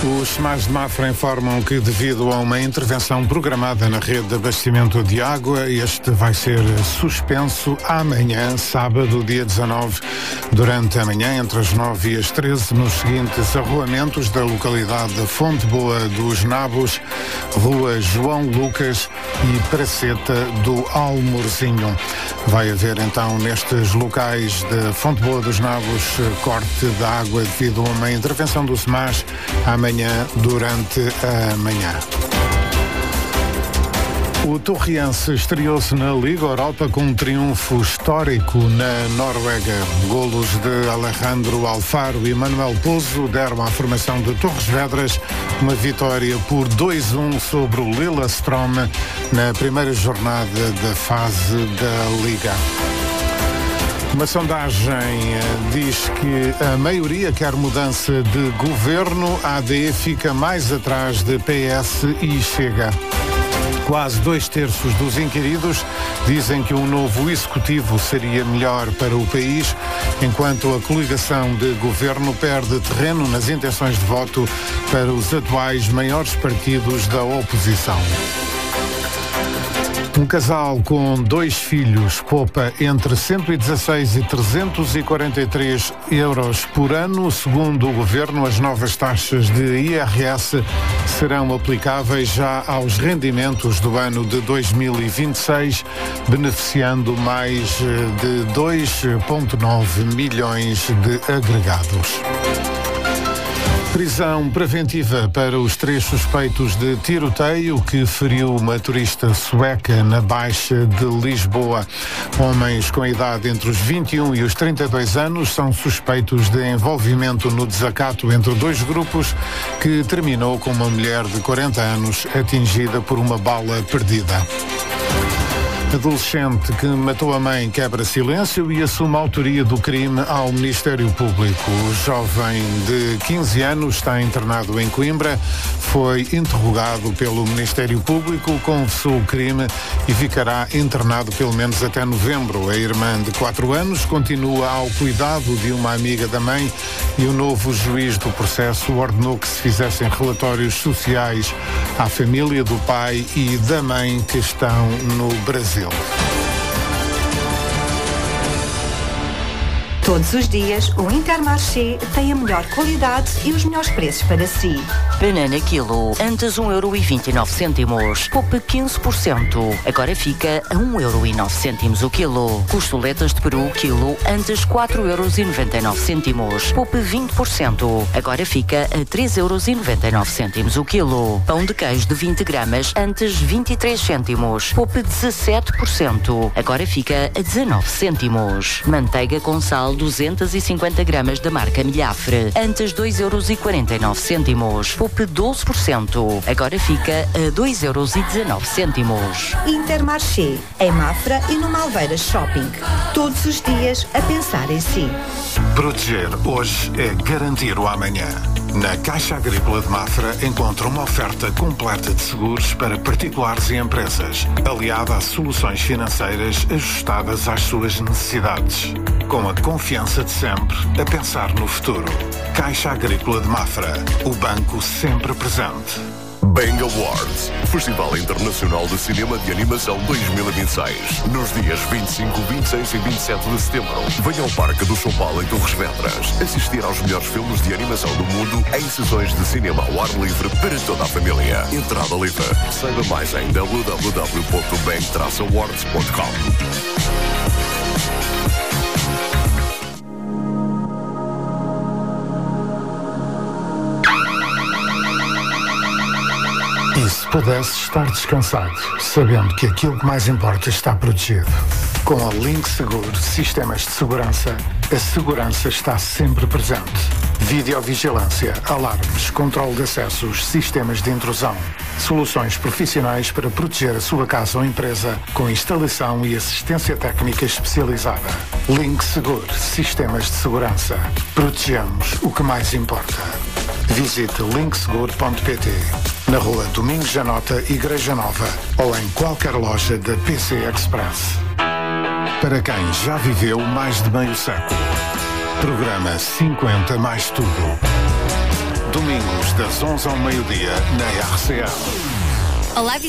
Os SMAS de Mafra informam que, devido a uma intervenção programada na rede de abastecimento de água, este vai ser suspenso amanhã, sábado, dia 19, durante a manhã, entre as 9 e as 13, nos seguintes arruamentos da localidade de Fonte Boa dos Nabos, Rua João Lucas e Praceta do Almorzinho. Vai haver, então, nestes locais de Fonte Boa dos Nabos, corte da água devido a uma intervenção do SMAS amanhã durante a manhã. O Torriense estreou-se na Liga Europa com um triunfo histórico na Noruega. Golos de Alejandro Alfaro e Manuel Pouso deram à formação de Torres Vedras uma vitória por 2-1 sobre o Lillestrøm na primeira jornada da fase da Liga. Uma sondagem diz que a maioria quer mudança de governo. A AD fica mais atrás de PS e Chega. Quase 2/3 dos inquiridos dizem que um novo executivo seria melhor para o país, enquanto a coligação de governo perde terreno nas intenções de voto para os atuais maiores partidos da oposição. Um casal com 2 filhos poupa entre 116 e 343 euros por ano. Segundo o Governo, as novas taxas de IRS serão aplicáveis já aos rendimentos do ano de 2026, beneficiando mais de 2,9 milhões de agregados. Prisão preventiva para os 3 suspeitos de tiroteio que feriu uma turista sueca na Baixa de Lisboa. Homens com idade entre os 21 e os 32 anos são suspeitos de envolvimento no desacato entre 2 grupos que terminou com uma mulher de 40 anos atingida por uma bala perdida. Adolescente que matou a mãe quebra silêncio e assume a autoria do crime ao Ministério Público. O jovem de 15 anos está internado em Coimbra, foi interrogado pelo Ministério Público, confessou o crime e ficará internado pelo menos até novembro. A irmã de 4 anos continua ao cuidado de uma amiga da mãe e o novo juiz do processo ordenou que se fizessem relatórios sociais à família do pai e da mãe que estão no Brasil. Todos os dias, o Intermarché tem a melhor qualidade e os melhores preços para si. Banana quilo, antes 1,29€, poupe 15%. Agora fica a 1,09€ o quilo. Costoletas de peru, quilo, antes 4,99€, poupe 20%. Agora fica a 3,99€ o quilo. Pão de queijo de 20 gramas, antes 23 cêntimos, poupe 17%. Agora fica a 19 cêntimos. Manteiga com sal 250 gramas da marca Milhafre, antes 2,49€, poupe 12%. Agora fica a 2,19€. Intermarché, em Mafra e no Malveira Shopping. Todos os dias a pensar em si. Proteger hoje é garantir o amanhã. Na Caixa Agrícola de Mafra encontra uma oferta completa de seguros para particulares e empresas, aliada a soluções financeiras ajustadas às suas necessidades. Com a confiança de sempre, a pensar no futuro. Caixa Agrícola de Mafra, o banco sempre presente. Bang Awards, Festival Internacional de Cinema de Animação 2026. Nos dias 25, 26 e 27 de setembro, venha ao Parque do São Paulo em Torres Vedras assistir aos melhores filmes de animação do mundo em sessões de cinema ao ar livre para toda a família. Entrada livre. Saiba mais em www.bang-awards.com. E se pudesse estar descansado, sabendo que aquilo que mais importa está protegido. Com a Link Seguro Sistemas de Segurança, a segurança está sempre presente. Videovigilância, alarmes, controle de acessos, sistemas de intrusão. Soluções profissionais para proteger a sua casa ou empresa com instalação e assistência técnica especializada. Link Seguro Sistemas de Segurança. Protegemos o que mais importa. Visite linkseguro.pt na rua Domingos Janota, Igreja Nova ou em qualquer loja da PC Express. Para quem já viveu mais de meio século. Programa 50 mais tudo. Domingos, das 11 ao meio-dia, na RCA. Olá,